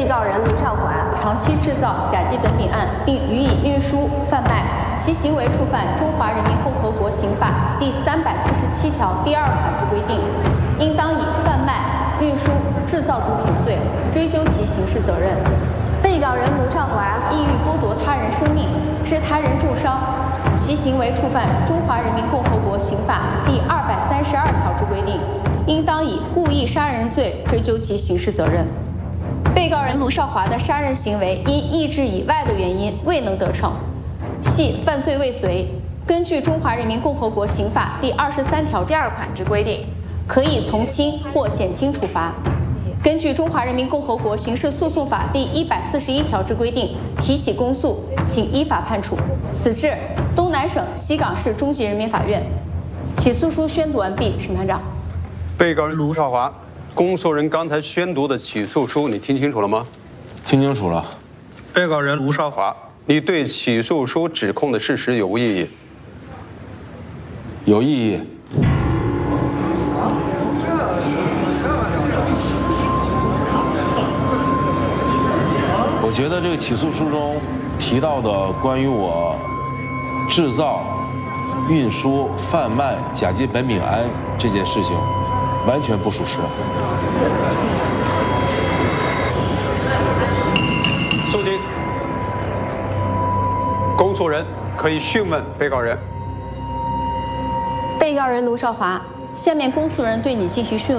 被告人卢少华长期制造甲基苯丙胺并予以运输、贩卖，其行为触犯《中华人民共和国刑法》第347条第2款之规定，应当以贩卖、运输、制造毒品罪追究其刑事责任。 被告人卢少华意欲剥夺他人生命，致他人重伤，其行为触犯《中华人民共和国刑法》第232条之规定，应当以故意杀人罪追究其刑事责任。被告人卢少华的杀人行为因意志以外的原因未能得逞，系犯罪未遂，根据《中华人民共和国刑法》第23条第2款之规定，可以从轻或减轻处罚。根据《中华人民共和国刑事诉讼法》第141条之规定，提起公诉，请依法判处。此致东南省西港市中级人民法院。起诉书宣读完毕，审判长。 被告人卢少华，公诉人刚才宣读的起诉书，你听清楚了吗？ 听清楚了。 被告人卢少华，你对起诉书指控的事实有无异议？ 有异议。我觉得这个起诉书中提到的关于我制造、运输、贩卖甲基苯丙胺这件事情，完全不属实。 肃听。公诉人可以讯问被告人。 被告人卢少华，下面公诉人对你进行讯问。